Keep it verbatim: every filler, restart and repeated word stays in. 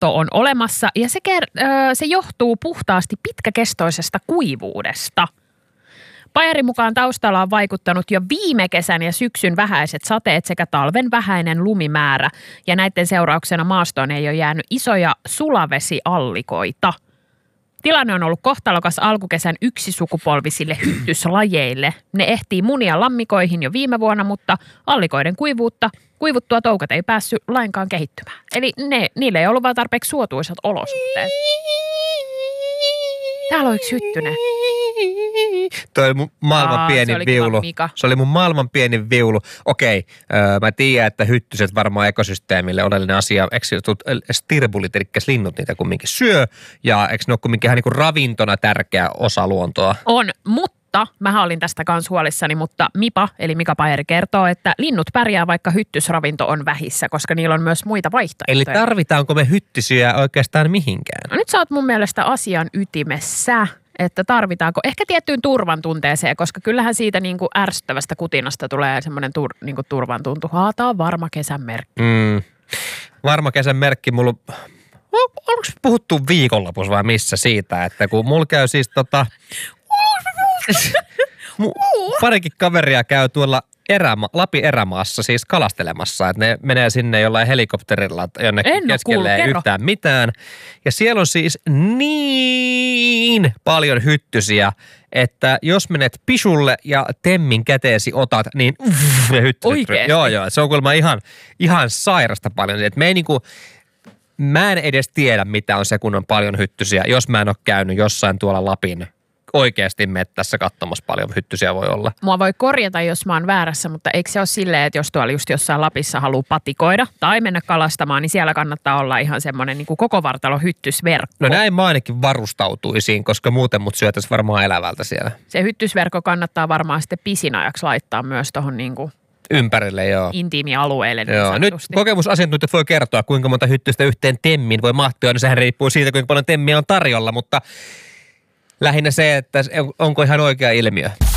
katto on olemassa ja se, ker- se johtuu puhtaasti pitkäkestoisesta kuivuudesta. Pajarin mukaan taustalla on vaikuttanut jo viime kesän ja syksyn vähäiset sateet sekä talven vähäinen lumimäärä. Ja näiden seurauksena maastoon ei ole jäänyt isoja sulavesiallikoita. Tilanne on ollut kohtalokas alkukesän yksisukupolvisille hyttyslajeille. Ne ehtii munia lammikoihin jo viime vuonna, mutta allikoiden kuivuutta, kuivuttua toukat ei päässyt lainkaan kehittymään. Eli ne, niille ei ollut vaan tarpeeksi suotuisat olosuhteet. Täällä on yksi hyttynen. Toi oli mun maailman Aa, pieni se viulu. Mika. Se oli mun maailman pieni viulu. Okei, öö, mä tiedän, että hyttyset varmaan ekosysteemille oleellinen asia. Eikö stirbulit, eli linnut niitä kumminkin syö? Ja eikö ne ole kumminkin ihan niin kuin ravintona tärkeä osa luontoa? On, mutta mähän olin tästä kans huolissani, mutta Mipa, eli Mika Pajari kertoo, että linnut pärjää, vaikka hyttysravinto on vähissä, koska niillä on myös muita vaihtoehtoja. Eli tarvitaanko me hyttysiä oikeastaan mihinkään? No nyt sä oot mun mielestä asian ytimessä, että tarvitaanko ehkä tiettyyn turvan tunteeseen, koska kyllähän siitä niin kuin ärsyttävästä kutinasta tulee semmoinen tur, niin kuin turvan tuntu. Haata on varma kesän merkki. Mm. Varma kesän merkki. Mulla, onko puhuttu viikonlopussa vai missä siitä, että kun mulla käy siis tota... parikin kaveria käy tuolla eräma, Lapin erämaassa siis kalastelemassa, että ne menee sinne jollain helikopterilla jonnekin keskelle ei yhtään mitään. Ja siellä on siis niin paljon hyttysiä, että jos menet pisulle ja temmin käteesi otat, niin uff, ne hyttyset. Oikeesti? Joo, joo. Se on kuulemma ihan, ihan sairasta paljon. Et me ei niinku, mä en edes tiedä, mitä on se, kun on paljon hyttysiä, jos mä en ole käynyt jossain tuolla Lapin oikeasti mettässä katsomassa paljon hyttysiä voi olla. Mua voi korjata, jos mä oon väärässä, mutta eikö se ole silleen, että jos tuolla just jossain Lapissa haluaa patikoida tai mennä kalastamaan, niin siellä kannattaa olla ihan semmoinen niin kuin koko vartalo hyttysverkko. No näin mä ainakin varustautuisin, koska muuten mut syötäisi varmaan elävältä siellä. Se hyttysverkko kannattaa varmaan sitten pisinajaksi laittaa myös tuohon niin kuin ympärille, joo. intiimialueelle. Niin joo. Nyt kokemusasiantuntijat voi kertoa, kuinka monta hyttystä yhteen temmiin voi mahtua. No sehän riippuu siitä, kuinka paljon temmiä on tarjolla, mutta lähinnä se, että onko ihan oikea ilmiö.